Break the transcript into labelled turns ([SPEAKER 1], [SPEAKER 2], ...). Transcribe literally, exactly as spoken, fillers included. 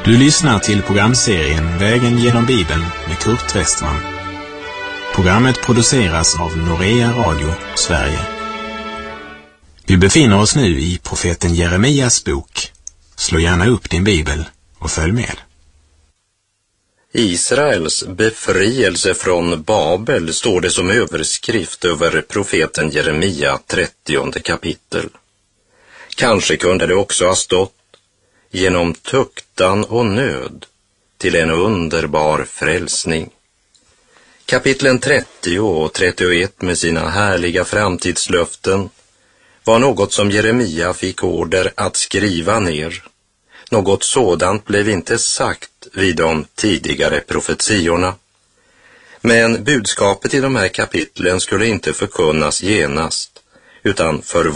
[SPEAKER 1] Du lyssnar till programserien Vägen genom Bibeln med Kurt Westman. Programmet produceras av Norea Radio, Sverige. Vi befinner oss nu i profeten Jeremias bok. Slå gärna upp din bibel och följ med.
[SPEAKER 2] Israels befrielse från Babel står det som överskrift över profeten Jeremia trettionde kapitel. Kanske kunde det också ha stått genom tuktan och nöd till en underbar frälsning. Kapitlen trettio och trettioett med sina härliga framtidslöften var något som Jeremia fick order att skriva ner. Något sådant blev inte sagt vid de tidigare profetiorna. Men budskapet i de här kapitlen skulle inte förkunnas genast, utan för